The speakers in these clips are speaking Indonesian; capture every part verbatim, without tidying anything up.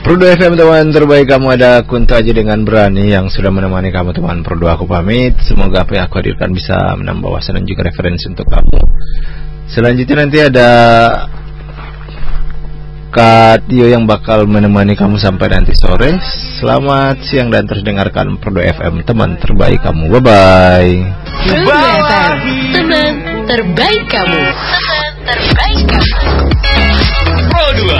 Produk F M teman terbaik kamu, ada Kunto aja dengan berani yang sudah menemani kamu teman. Produk aku pamit. Semoga apa yang aku hadirkan bisa menambah wawasan dan juga referensi untuk kamu. Selanjutnya nanti ada Kak Tio yang bakal menemani kamu sampai nanti sore. Selamat siang dan terus dengarkan Produk F M teman terbaik kamu. Bye bye. Produk F M teman terbaik kamu. Teman terbaik kamu. Produk.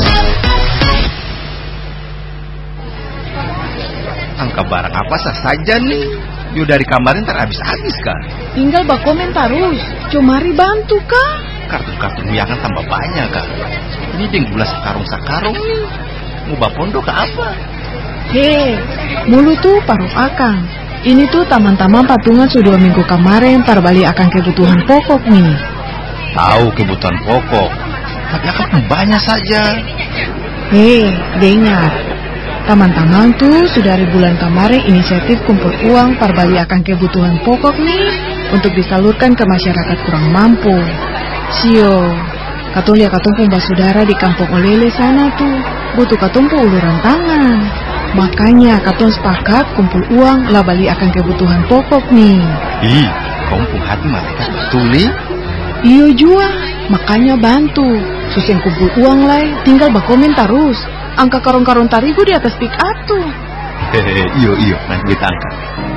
Angka barang apa sah saja nih? Yo dari kamarin ntar habis-habis kan. Tinggal bak komen terus. Cumari bantu kah? Kartu-kartu buyangan tambah banyak kan. Ini ding gula sakarung-sakarung nih. Mau bak pondok ke apa? Hei, mulu tuh paruh akang. Ini tuh taman-taman patungan sudah dua minggu kemarin tarbali akan kebutuhan pokok nih. Tahu kebutuhan pokok, tapi akan banyak saja. Hei, dengar. Taman-taman tuh sudah dari bulan kemarin inisiatif kumpul uang parbali akan kebutuhan pokok nih untuk disalurkan ke masyarakat kurang mampu. Sio, katong lihat katong pun basudara di kampung Olele sana tuh butuh katong pun uluran tangan. Makanya katong sepakat kumpul uang lah bali akan kebutuhan pokok nih. Ih, kamu pun hati malaikat betul nih. Iyo jua, makanya bantu. Susen kumpul uang lah, tinggal bakomen terus. Angka karung-karung tarigu di atas pick up tuh. Hehehe, iyo iyo, nanti kita angkat.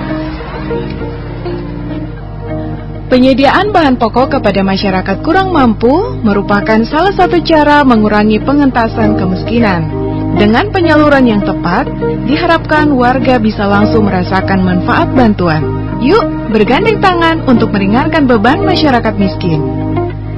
Penyediaan bahan pokok kepada masyarakat kurang mampu merupakan salah satu cara mengurangi pengentasan kemiskinan. Dengan penyaluran yang tepat, diharapkan warga bisa langsung merasakan manfaat bantuan. Yuk, bergandeng tangan untuk meringankan beban masyarakat miskin.